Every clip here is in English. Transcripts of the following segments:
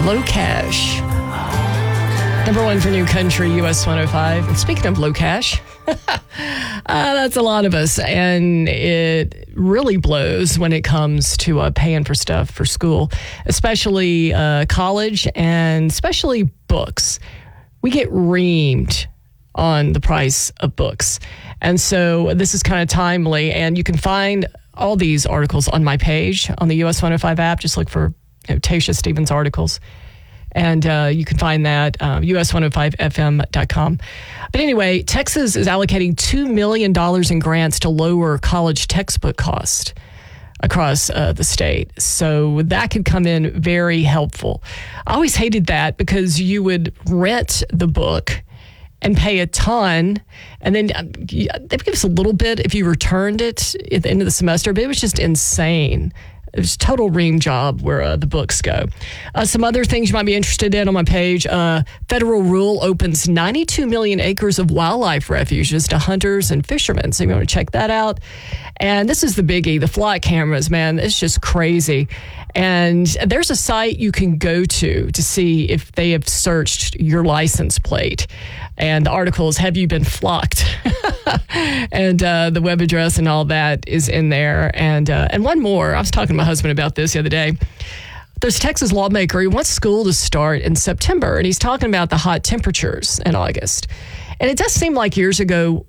Low Cash. Number one for New Country, US 105. And speaking of low cash, that's a lot of us. And it really blows when it comes to paying for stuff for school, especially college and especially books. We get reamed on the price of books. And so this is kind of timely. And you can find all these articles on my page on the US 105 app. Just look for Tasha Stevens articles. And you can find that us105fm.com. But anyway, Texas is allocating $2 million in grants to lower college textbook cost across the state. So that could come in very helpful. I always hated that because you would rent the book and pay a ton, and then they would give us a little bit if you returned it at the end of the semester, but it was just insane. It was a total ream job where the books go. Some other things you might be interested in on my page. Federal rule opens 92 million acres of wildlife refuges to hunters and fishermen. So you want to check that out. And this is the biggie, the flock cameras, man. It's just crazy. And there's a site you can go to see if they have searched your license plate. And the article is, have you been flocked? And the web address and all that is in there. And one more, I was talking to my husband about this the other day. There's a Texas lawmaker. He wants school to start in September, and he's talking about the hot temperatures in August. And it does seem like years ago,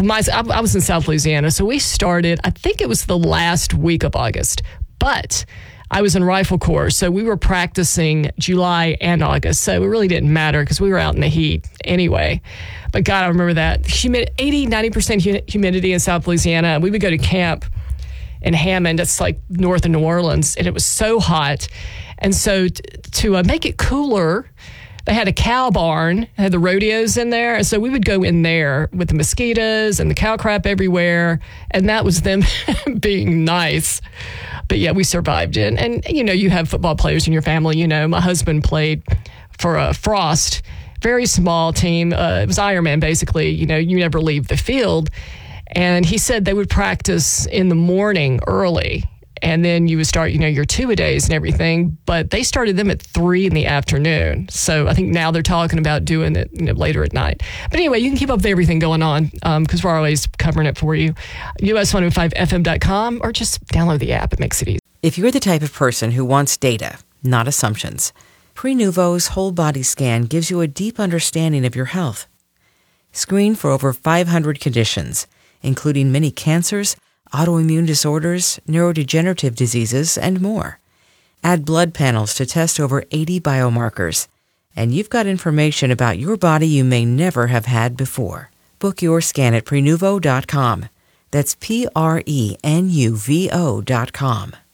I was in South Louisiana, so we started, I think it was the last week of August. But I was in Rifle Corps, so we were practicing July and August. So it really didn't matter because we were out in the heat anyway. But God, I remember that. 80-90% humidity in South Louisiana. We would go to camp in Hammond. That's like north of New Orleans. And it was so hot. And so to make it cooler, they had a cow barn, had the rodeos in there. And so we would go in there with the mosquitoes and the cow crap everywhere. And that was them being nice. But yeah, we survived it. And you have football players in your family. My husband played for Frost, very small team. It was Ironman, basically. You never leave the field. And he said they would practice in the morning early. And then you would start, your two-a-days and everything. But they started them at 3 in the afternoon. So I think now they're talking about doing it later at night. But anyway, you can keep up with everything going on because we're always covering it for you. us105fm.com or just download the app. It makes it easy. If you're the type of person who wants data, not assumptions, Prenuvo's whole body scan gives you a deep understanding of your health. Screen for over 500 conditions, including many cancers, autoimmune disorders, neurodegenerative diseases, and more. Add blood panels to test over 80 biomarkers, and you've got information about your body you may never have had before. Book your scan at Prenuvo.com. That's Prenuvo.com.